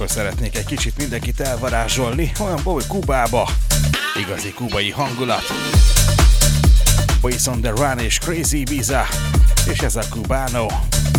Kubába szeretnék egy kicsit mindenkit elvarázsolni, olyanból, hogy Kubába. Igazi kubai hangulat. Boys on the Run és Crazy Ibiza, és ez a Cubano.